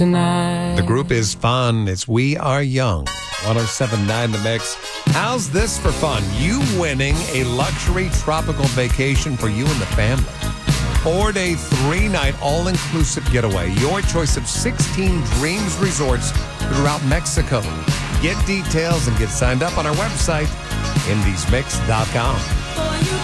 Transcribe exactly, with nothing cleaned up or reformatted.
tonight. The group is fun. It's We Are Young. one oh seven point nine The Mix. How's this for fun? You winning a luxury tropical vacation for you and the family. Four-day, three-night, all-inclusive getaway. Your choice of sixteen Dreams resorts throughout Mexico. Get details and get signed up on our website, indies mix dot com.